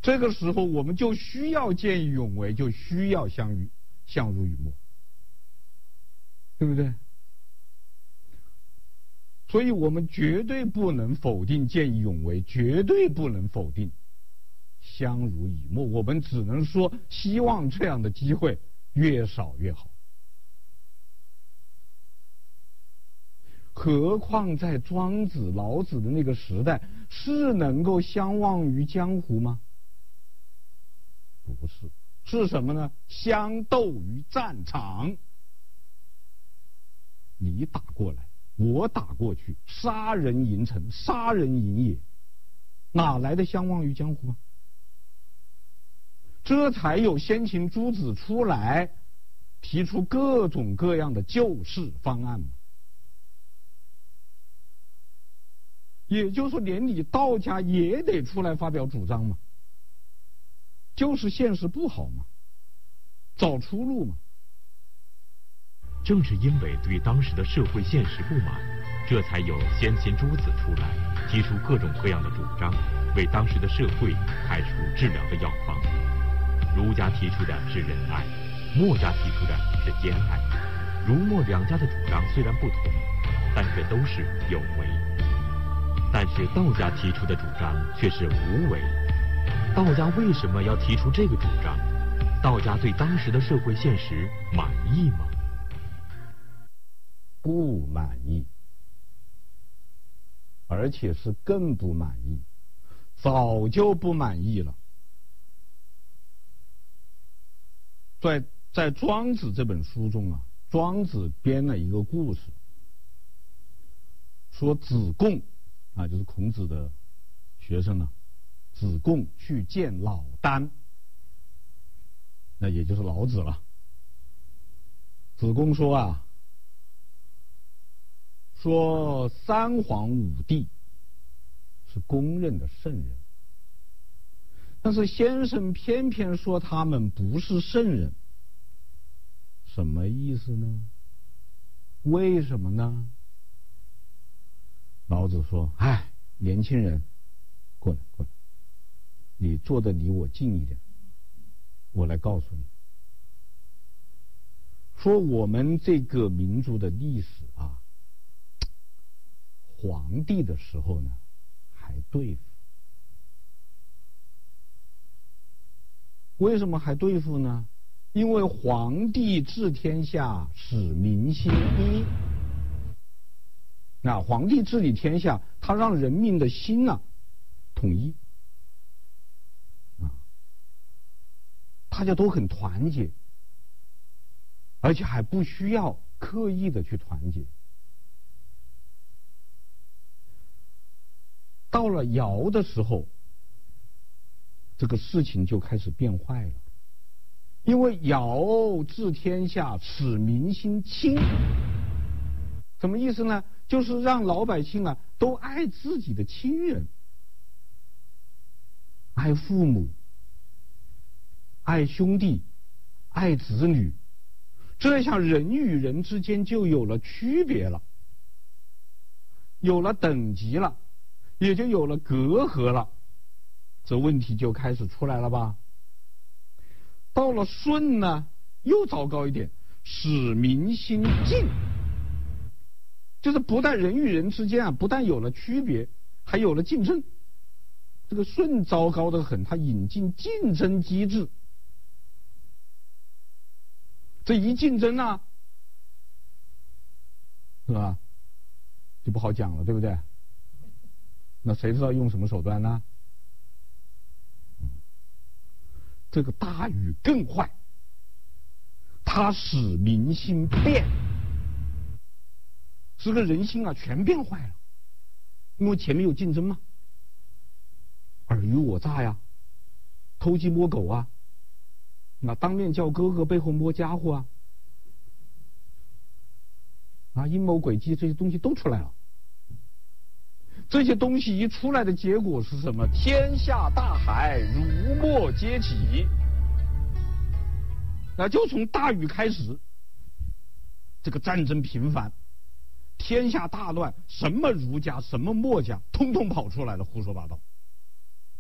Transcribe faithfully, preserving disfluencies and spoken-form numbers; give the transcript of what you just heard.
这个时候我们就需要见义勇为，就需要相与相濡以沫，对不对？所以我们绝对不能否定见义勇为，绝对不能否定相濡以沫。我们只能说，希望这样的机会越少越好。何况在庄子、老子的那个时代，是能够相忘于江湖吗？不是，是什么呢？相斗于战场。你打过来，我打过去，杀人营城，杀人营野，哪来的相忘于江湖啊？这才有先秦诸子出来提出各种各样的救世方案嘛。也就是说，连你道家也得出来发表主张嘛，就是现实不好嘛，找出路嘛。 正是因为对当时的社会现实不满，这才有先秦诸子出来提出各种各样的主张，为当时的社会开出治疗的药方。儒家提出的是仁爱，墨家提出的是兼爱。儒墨两家的主张虽然不同，但却都是有为。但是道家提出的主张却是无为。道家为什么要提出这个主张？道家对当时的社会现实满意吗？ 不满意，而且是更不满意，早就不满意了。在在庄子这本书中啊，庄子编了一个故事，说子贡啊，就是孔子的学生呢、啊，子贡去见老聃，那也就是老子了。子贡说啊，说三皇五帝是公认的圣人，但是先生偏偏说他们不是圣人，什么意思呢？为什么呢？老子说：“哎，年轻人，过来过来，你坐得离我近一点，我来告诉你，说我们这个民族的历史啊，皇帝的时候呢，还对付。为什么还对付呢？因为皇帝治天下，使民心一。那皇帝治理天下，他让人民的心呢、啊、统一，啊，大家都很团结，而且还不需要刻意的去团结。到了尧的时候，这个事情就开始变坏了，因为尧治天下，使民心亲。什么意思呢？就是让老百姓啊都爱自己的亲人，爱父母，爱兄弟，爱子女，这样人与人之间就有了区别了，有了等级了，也就有了隔阂了，这问题就开始出来了吧。到了舜呢，又糟糕一点，使民心敬。就是不但人与人之间啊，不但有了区别，还有了竞争。这个舜糟糕得很，他引进竞争机制，这一竞争啊，是吧？就不好讲了，对不对？那谁知道用什么手段呢？这个大禹更坏，他使民心变。这个人心啊全变坏了，因为前面有竞争嘛，尔虞我诈呀，偷鸡摸狗啊，那当面叫哥哥背后摸家伙啊，啊阴谋诡计这些东西都出来了。这些东西一出来的结果是什么？天下大海如墨皆起。那就从大禹开始，这个战争频繁，天下大乱，什么儒家什么墨家通通跑出来了，胡说八道。